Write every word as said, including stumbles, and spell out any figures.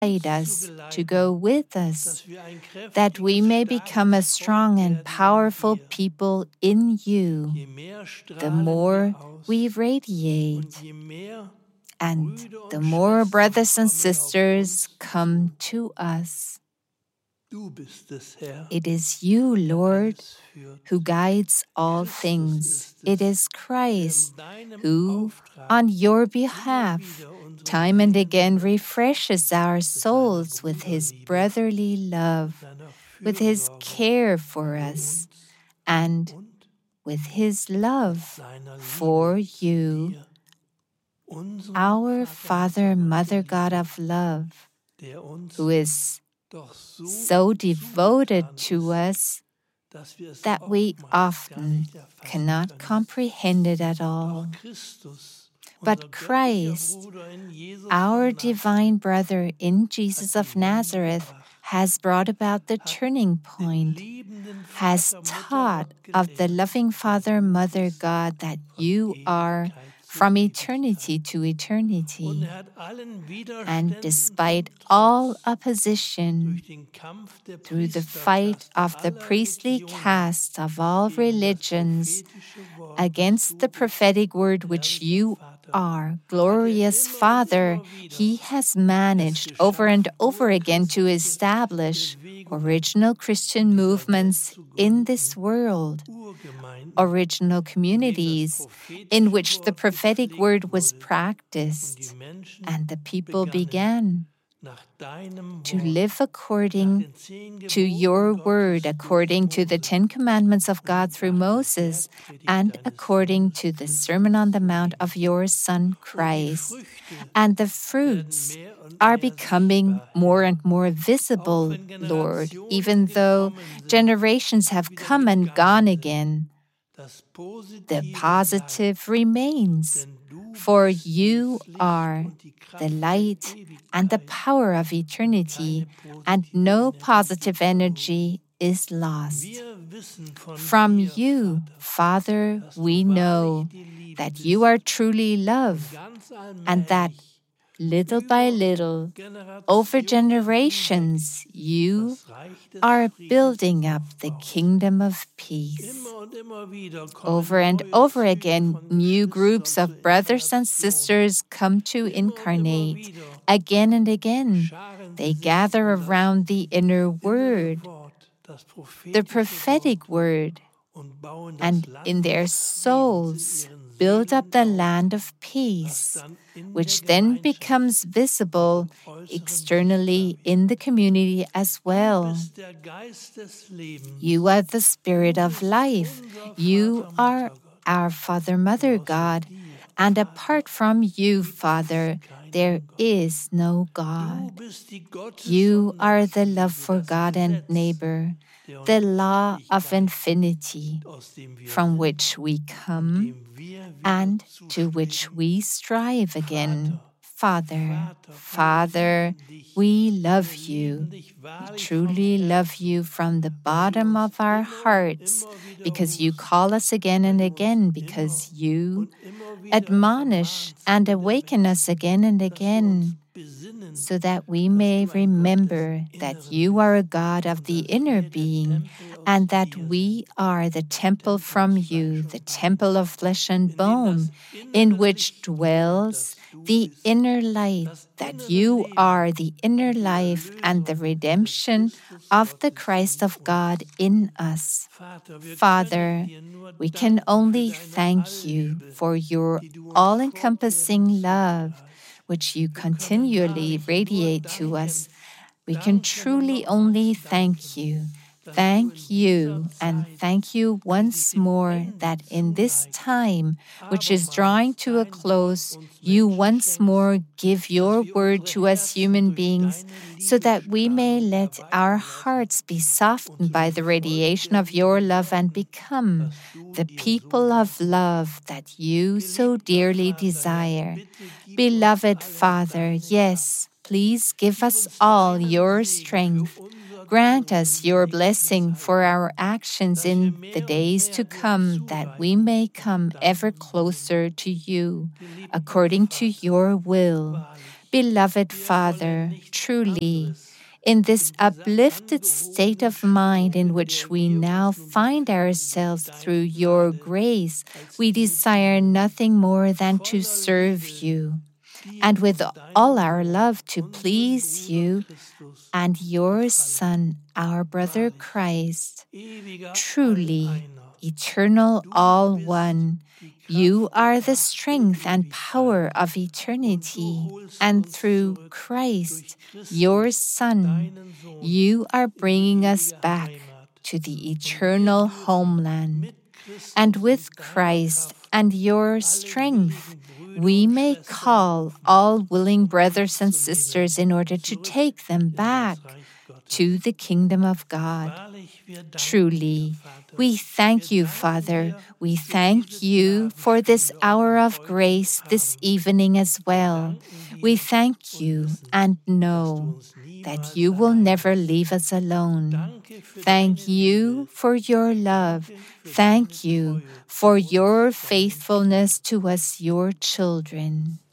guide us, to go with us, that we may become a strong and powerful people in you. The more we radiate, and the more brothers and sisters come to us. It is you, Lord, who guides all things. It is Christ who, on your behalf, time and again refreshes our souls with his brotherly love, with his care for us, and with his love for you, our Father, Mother God of love, who is so devoted to us that we often cannot comprehend it at all. But Christ, our divine brother in Jesus of Nazareth, has brought about the turning point, has taught of the loving Father, Mother God that you are from eternity to eternity. And despite all opposition, through the fight of the priestly caste of all religions against the prophetic word which you are, glorious Father, he has managed over and over again to establish original Christian movements in this world, original communities in which the prophetic word was practiced, and the people began to live according to your word, according to the Ten Commandments of God through Moses, and according to the Sermon on the Mount of your Son Christ. And the fruits are becoming more and more visible, Lord, even though generations have come and gone again. The positive remains, for you are the light and the power of eternity, and no positive energy is lost. From you, Father, we know that you are truly love, and that little by little, over generations, you are building up the kingdom of peace. Over and over again, new groups of brothers and sisters come to incarnate. Again and again, they gather around the inner word, the prophetic word, and in their souls build up the land of peace, which then becomes visible externally in the community as well. You are the Spirit of life. You are our Father, Mother God, and apart from you, Father, there is no God. You are the love for God and neighbor, the law of infinity, from which we come and to which we strive again. Father, Father, we love you. We truly love you from the bottom of our hearts, because you call us again and again, because you admonish and awaken us again and again, so that we may remember that you are a God of the inner being, and that we are the temple from you, the temple of flesh and bone, in which dwells the inner light, that you are the inner life and the redemption of the Christ of God in us. Father, we can only thank you for your all-encompassing love, which you continually radiate to us. We can truly only thank you. Thank you, and thank you once more that in this time, which is drawing to a close, you once more give your word to us human beings, so that we may let our hearts be softened by the radiation of your love and become the people of love that you so dearly desire. Beloved Father, yes, please give us all your strength. Grant us your blessing for our actions in the days to come, that we may come ever closer to you, according to your will. Beloved Father, truly, in this uplifted state of mind in which we now find ourselves through your grace, we desire nothing more than to serve you, and with all our love to please you and your Son, our brother Christ. Truly, eternal all one, you are the strength and power of eternity, and through Christ, your Son, you are bringing us back to the eternal homeland. And with Christ and your strength, we may call all willing brothers and sisters in order to take them back to the kingdom of God. Truly, we thank you, Father. We thank you for this hour of grace this evening as well. We thank you and know that you will never leave us alone. Thank you for your love. Thank you for your faithfulness to us, your children.